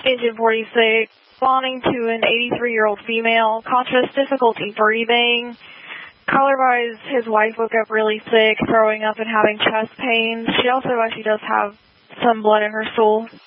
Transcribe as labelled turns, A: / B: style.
A: Agent 46, responding to an 83-year-old female, conscious difficulty breathing. Caller advised his wife woke up really sick, throwing up and having chest pains. She also actually does have some blood in her stool.